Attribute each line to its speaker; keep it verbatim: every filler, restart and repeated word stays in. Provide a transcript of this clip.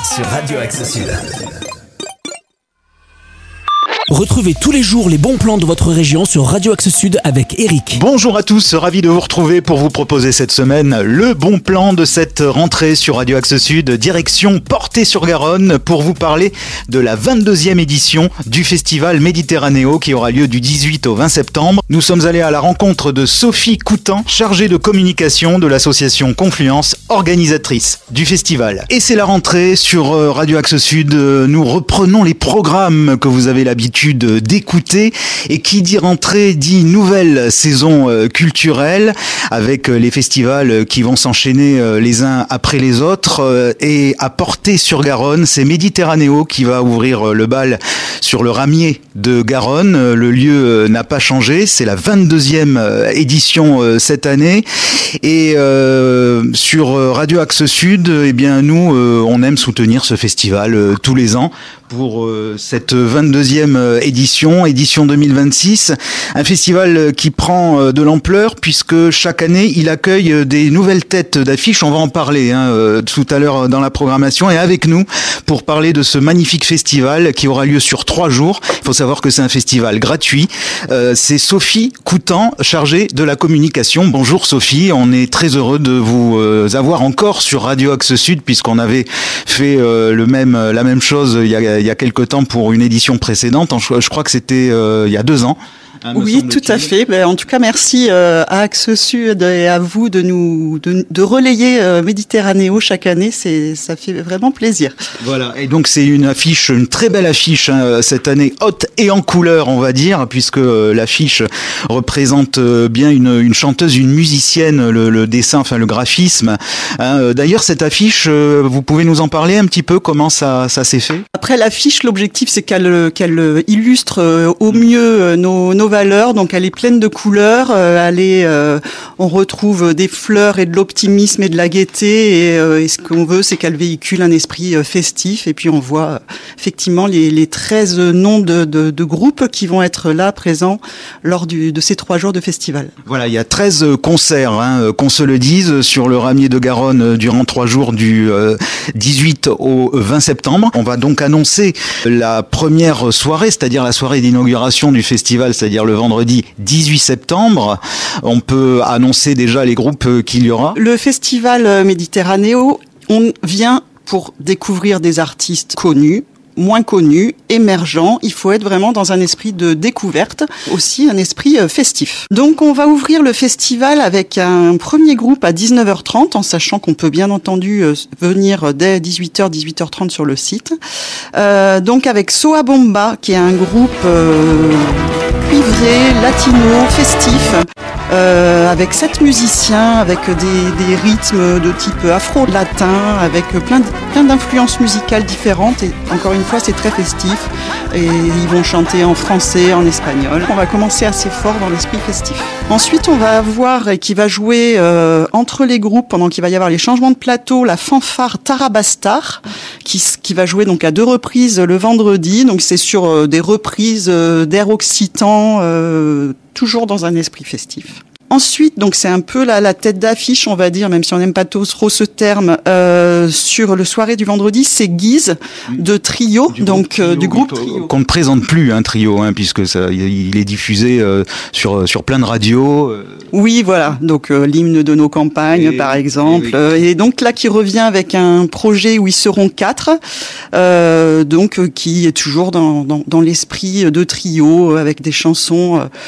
Speaker 1: sur Radio Axe Sud.
Speaker 2: Retrouvez tous les jours les bons plans de votre région sur Radio Axe Sud avec Eric.
Speaker 3: Bonjour à tous, ravi de vous retrouver pour vous proposer cette semaine le bon plan de cette rentrée sur Radio Axe Sud, direction Portet-sur-Garonne, pour vous parler de la vingt-deuxième édition du festival Méditerranéo qui aura lieu du dix-huit au vingt septembre. Nous sommes allés à la rencontre de Sophie Coutan, chargée de communication de l'association Confluence, organisatrice du festival. Et c'est la rentrée sur Radio Axe Sud, nous reprenons les programmes que vous avez l'habitude d'écouter, et qui dit rentrée dit nouvelle saison culturelle avec les festivals qui vont s'enchaîner les uns après les autres. Et à Portet-sur-Garonne, c'est Méditerranéo qui va ouvrir le bal sur le ramier de Garonne. Le lieu n'a pas changé, c'est la vingt-deuxième édition cette année. Et euh, sur Radio Axe Sud, eh bien nous euh, on aime soutenir ce festival euh, tous les ans pour euh, cette vingt-deuxième édition, édition deux mille vingt-six, un festival qui prend euh, de l'ampleur puisque chaque année il accueille des nouvelles têtes d'affiche. On va en parler hein, euh, tout à l'heure dans la programmation, et avec nous pour parler de ce magnifique festival qui aura lieu sur trois jours. Il faut savoir que c'est un festival gratuit. Euh, c'est Sophie Coutan, chargée de la communication. Bonjour Sophie. On est très heureux de vous euh, avoir encore sur Radio Axe Sud, puisqu'on avait fait euh, le même, la même chose il y a, il y a quelques temps pour une édition précédente. Je, je crois que c'était euh, il y a deux ans. Hein,
Speaker 4: oui, tout à fait. Ben, en tout cas, merci euh, à Axe Sud et à vous de nous de, de relayer euh, Méditerranéo chaque année. C'est ça fait vraiment plaisir.
Speaker 3: Voilà. Et donc c'est une affiche, une très belle affiche hein, cette année, haute et en couleur, on va dire, puisque euh, l'affiche représente euh, bien une, une chanteuse, une musicienne, le, le dessin, enfin le graphisme. Hein. D'ailleurs, cette affiche, euh, vous pouvez nous en parler un petit peu, comment ça ça s'est fait?
Speaker 4: Après l'affiche, l'objectif c'est qu'elle qu'elle illustre euh, au mieux euh, nos nos valeurs, donc elle est pleine de couleurs, euh, elle est, euh, on retrouve des fleurs et de l'optimisme et de la gaieté, et, euh, et ce qu'on veut c'est qu'elle véhicule un esprit euh, festif, et puis on voit euh, effectivement les, les treize noms de, de, de groupes qui vont être là présents lors du, de ces trois jours de festival.
Speaker 3: Voilà, il y a treize concerts, hein, qu'on se le dise, sur le ramier de Garonne durant trois jours du euh, dix-huit au vingt septembre. On va donc annoncer la première soirée, c'est-à-dire la soirée d'inauguration du festival, c'est-à-dire le vendredi dix-huit septembre. On peut annoncer déjà les groupes qu'il y aura.
Speaker 4: Le festival Méditerranéo, on vient pour découvrir des artistes connus, moins connus, émergents. Il faut être vraiment dans un esprit de découverte, aussi un esprit festif. Donc on va ouvrir le festival avec un premier groupe à dix-neuf heures trente, en sachant qu'on peut bien entendu venir dès dix-huit heures, dix-huit heures trente sur le site. Euh, donc avec Soa Bomba, qui est un groupe euh, cuivré, latino, festif, euh, avec sept musiciens, avec des, des rythmes de type afro-latin, avec plein, de, plein d'influences musicales différentes, et encore une fois c'est très festif, et ils vont chanter en français, en espagnol. On va commencer assez fort dans l'esprit festif. Ensuite on va avoir, et qui va jouer euh, entre les groupes, pendant qu'il va y avoir les changements de plateau, la fanfare Tarabastar, qui, qui va jouer donc à deux reprises le vendredi. Donc c'est sur euh, des reprises euh, d'air occitan, euh, toujours dans un esprit festif. Ensuite, donc c'est un peu la, la tête d'affiche, on va dire, même si on n'aime pas trop ce terme, euh, sur le soirée du vendredi, c'est Guise de Trio,
Speaker 3: du
Speaker 4: donc
Speaker 3: trio,
Speaker 4: euh, du groupe Trio.
Speaker 3: Qu'on ne présente plus, hein, Trio, hein, puisque ça, il est diffusé euh, sur sur plein de radios. Euh.
Speaker 4: Oui, voilà, donc euh, l'hymne de nos campagnes, et, par exemple, et, oui. et donc là qui revient avec un projet où ils seront quatre, euh, donc euh, qui est toujours dans, dans dans l'esprit de Trio, avec des chansons euh,